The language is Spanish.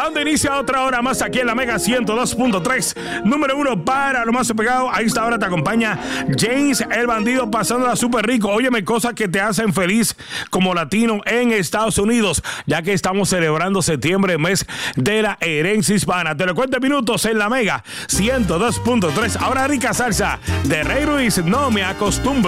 Dando inicio a otra hora más aquí en la Mega 102.3, número 1 para lo más pegado. A esta hora te acompaña James el Bandido, pasándola súper rico. Óyeme, cosas que te hacen feliz como latino en Estados Unidos, ya que estamos celebrando septiembre, mes de la herencia hispana. Te lo cuento en minutos en la Mega 102.3. Ahora rica salsa de Rey Ruiz, no me acostumbro.